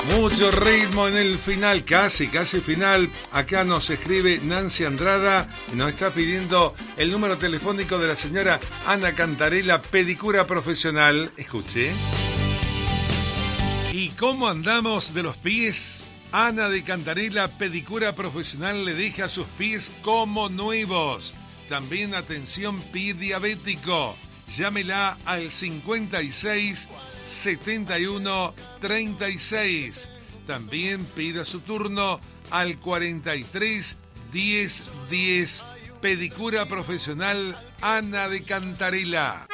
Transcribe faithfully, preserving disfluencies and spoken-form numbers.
Mucho ritmo en el final, casi, casi final. Acá nos escribe Nancy Andrada y nos está pidiendo el número telefónico de la señora Ana Cantarela, pedicura profesional. Escuche. ¿Y cómo andamos de los pies? Ana de Cantarela, pedicura profesional, le deja sus pies como nuevos. También atención pie diabético. Llámela al cincuenta y seis setenta y uno treinta y seis. También pida su turno al cuarenta y tres diez diez. Pedicura profesional Ana de Cantarela.